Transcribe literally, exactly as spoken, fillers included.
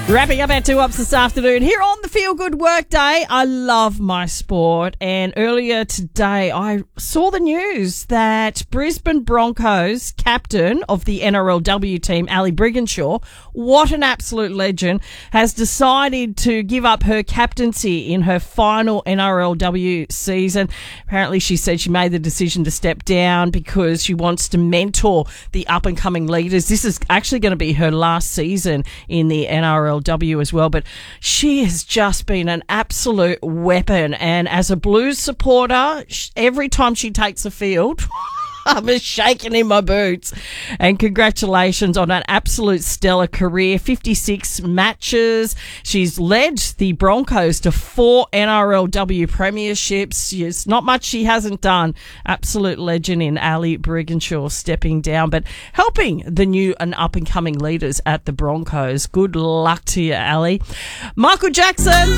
Wrapping up our two ups this afternoon here on the Feel Good Work Day. I love my sport, and earlier today I saw the news that Brisbane Broncos captain of the N R L W team, Ali Brigginshaw, what an absolute legend, has decided to give up her captaincy in her final N R L W season. Apparently she said she made the decision to step down because she wants to mentor the up and coming leaders. This is actually going to be her last season in the N R L W as well, but she has just been an absolute weapon, and as a Blues supporter, every time she takes the field I'm just shaking in my boots. And congratulations on an absolute stellar career. fifty-six matches. She's led the Broncos to four N R L W premierships. There's not much she hasn't done. Absolute legend in Ali Brigginshaw stepping down, but helping the new and up-and-coming leaders at the Broncos. Good luck to you, Ali. Michael Jackson.